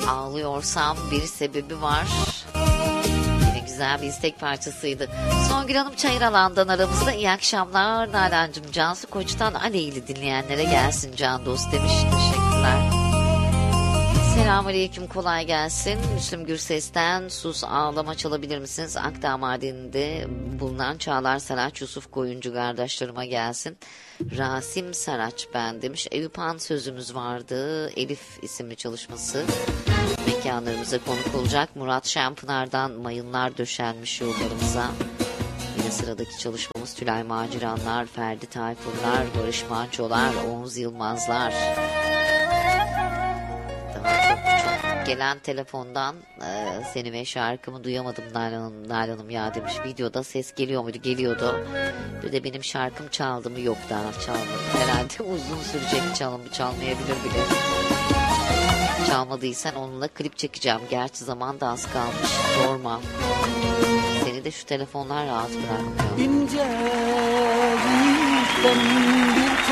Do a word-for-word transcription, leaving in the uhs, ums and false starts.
Ağlıyorsam bir sebebi var. Yine güzel bir istek parçasıydı. Songül Hanım Çayıralan'dan aramızda. İyi akşamlar Nalan'cığım. Cansu Koç'tan Aleyhli dinleyenlere gelsin Can Dost demiş. Teşekkürler. Selamünaleyküm, kolay gelsin. Müslüm Gürses'ten Sus Ağlama çalabilir misiniz? Akdağ Madeni'nde bulunan Çağlar Saraç, Yusuf Koyuncu kardeşlerime gelsin. Rasim Saraç ben demiş. Eyüp Han sözümüz vardı. Elif isimli çalışması mekanlarımıza konuk olacak. Murat Şenpınar'dan Mayınlar döşenmiş yollarımıza. Yine sıradaki çalışmamız Tülay Maciranlar, Ferdi Tayfurlar, Barış Mançolar, Oğuz Yılmazlar. Daha çok çok gelen telefondan e, seni ve şarkımı duyamadım Nalan'ım, Nalan'ım ya demiş. Videoda ses geliyor muydu? Geliyordu. Bir de benim şarkım çaldı mı? Yok, daha çalmadı. Herhalde uzun sürecek, çalım çalmayabilir bile. Çalmadıysan onunla klip çekeceğim. Gerçi zaman da az kalmış. Sorma. Seni de şu telefonlar rahat bırakmıyor. İnce